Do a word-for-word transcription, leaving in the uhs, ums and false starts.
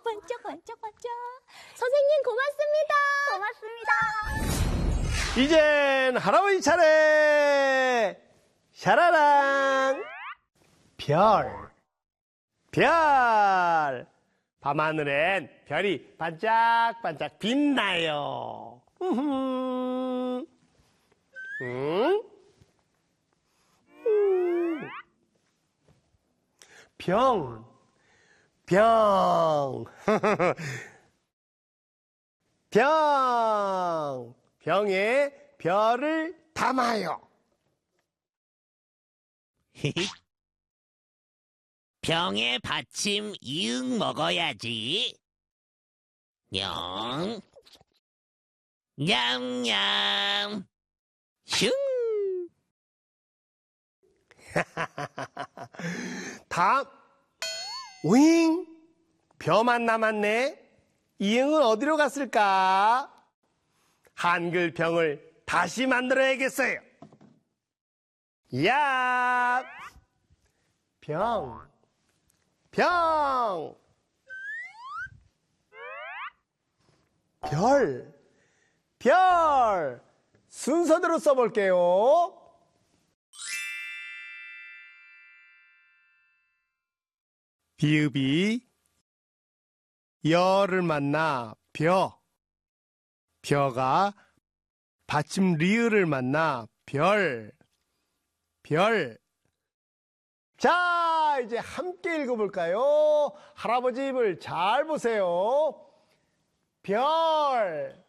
반짝 반짝 반짝. 선생님 고맙습니다. 고맙습니다. 이젠 할아버지 차례. 샤라랑. 별. 별. 밤하늘엔 별이 반짝반짝 빛나요. 음. 음. 병, 병, 병, 병에 별을 담아요. 병에 받침 이응 먹어야지. 냥, 냠냠, 슝. 다음, 윙, 벼만 남았네. 이응은 어디로 갔을까? 한글 병을 다시 만들어야겠어요. 야, 병, 병, 별, 별. 순서대로 써볼게요. 비읍이 여를 만나 벼, 벼가 받침 리을을 만나 별, 별. 자, 이제 함께 읽어볼까요? 할아버지 입을 잘 보세요. 별,